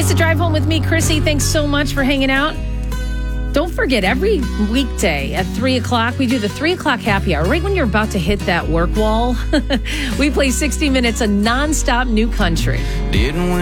It's a drive home with me, Chrissy. Thanks so much for hanging out. Don't forget, every weekday at 3 o'clock, we do the 3 o'clock happy hour. Right when you're about to hit that work wall, we play 60 minutes of nonstop new country. Didn't win.